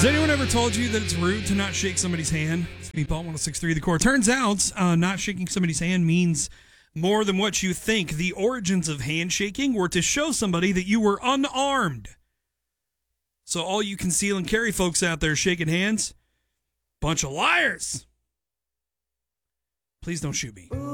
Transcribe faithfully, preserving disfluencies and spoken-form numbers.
Has anyone ever told you that it's rude to not shake somebody's hand? Speedball one oh six point three The Core. Turns out uh, not shaking somebody's hand means more than what you think. The origins of handshaking were to show somebody that you were unarmed. So all you conceal and carry folks out there shaking hands, bunch of liars. Please don't shoot me.